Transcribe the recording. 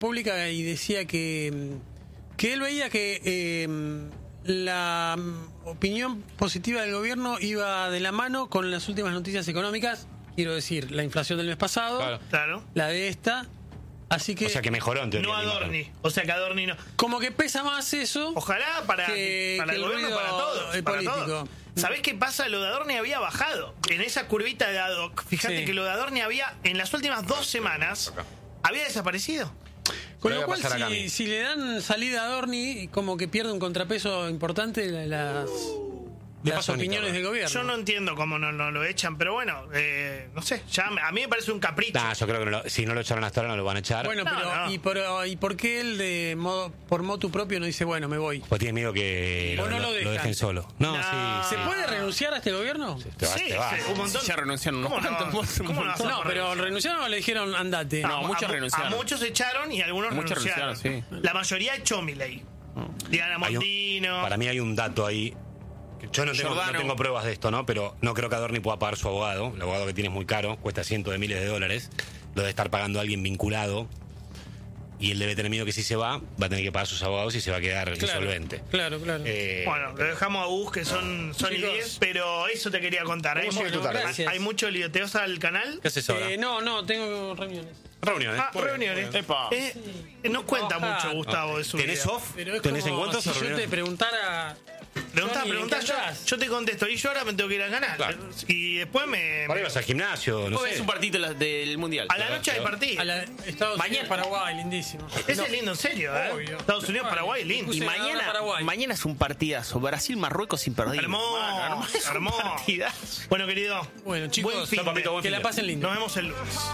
pública y decía que él veía que la opinión positiva del gobierno iba de la mano con las últimas noticias económicas. Quiero decir, la inflación del mes pasado, Claro. la de esta. Así que O sea que mejoró en teoría. No Adorni. O sea que Adorni no. como que pesa más eso. Ojalá para que el el gobierno, ruido para todos. Para político. todos. ¿Sabés qué pasa? Lo de Adorni había bajado. En esa curvita de Adoc. Fíjate Sí. que lo de Adorni había, en las últimas 2 semanas, había desaparecido. Con Lo lo voy a cual, pasar a Cami. si le dan salida a Adorni, como que pierde un contrapeso importante las paso a opiniones Nicolás. del gobierno. Yo no entiendo cómo no lo echan, pero bueno, no sé. Ya a mí me parece un capricho. Nah, yo creo que si no lo echaron hasta ahora no lo van a echar. Bueno, No, pero no. ¿y por qué él por motu propio no dice, bueno, me voy? Pues tiene miedo que O no lo lo dejan. dejen solo. No, No. sí. ¿Se puede renunciar a este gobierno? Te vas, Sí, te vas. sí, un montón. Ya renunciaron unos ¿Cómo no? cuantos, un ¿Cómo no montón. vas a No, pero renunciaron o le dijeron andate. No, muchos a renunciaron. muchos echaron y algunos Muchos renunciaron. renunciaron, sí. La mayoría echó Milei. Diana Hay un- Mondino. Para mí hay un dato ahí. Yo no Giordano. tengo pruebas de esto, ¿no? Pero no creo que Adorni pueda pagar su abogado. El abogado que tiene es muy caro, cuesta cientos de miles de dólares. Lo debe estar pagando a alguien vinculado. Y él debe tener miedo que si se va a tener que pagar sus abogados y se va a quedar insolvente. Claro. Bueno, lo dejamos a Gus, que son y Chicos. 10, pero eso te quería contar. Hay, ¿Cómo sigue tu tarde? gracias. hay mucho lío. ¿Te vas al canal? ¿Qué haces ahora? No, tengo reuniones. Reuniones. Reuniones. Epa. No cuenta Trabajar. mucho, Gustavo, de su ¿Tenés vida. off? Pero es ¿Tenés como encuentros si o yo reuniones? te preguntara... Preguntá, Johnny, ¿en qué yo, andás? yo te contesto. Y yo ahora me tengo que ir al canal. Claro. Y después me... Por ahí vas al gimnasio, no Vos sé. ves un partido del Mundial. A la noche hay partido. A la Estados Mañana. Unidos, Paraguay, lindísimo. Ese es lindo, en serio, ¿eh? Obvio. Estados Unidos, Paraguay, lindo. Y Puse ahora mañana, Paraguay. mañana es un partidazo. Brasil-Marruecos imperdible. Hermoso, Es un hermoso. partidazo. Bueno, querido. Bueno, chicos, buen fin Chao, papito, buen que fin la de. pasen lindo. Nos vemos el lunes.